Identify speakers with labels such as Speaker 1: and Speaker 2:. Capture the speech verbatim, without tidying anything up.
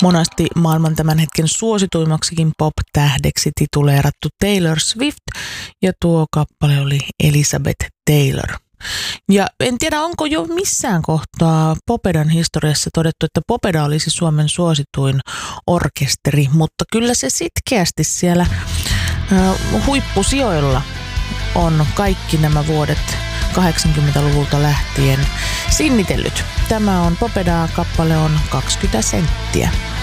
Speaker 1: monasti maailman tämän hetken suosituimmaksikin pop-tähdeksi tituleerattu Taylor Swift, ja tuo kappale oli Elizabeth Taylor. Ja en tiedä, onko jo missään kohtaa Popedan historiassa todettu, että Popeda olisi Suomen suosituin orkesteri, mutta kyllä se sitkeästi siellä äh, huippusijoilla on kaikki nämä vuodet kahdeksankymmentäluvulta lähtien sinnitellyt. Tämä on Popeda, kappale on kaksikymmentä senttiä.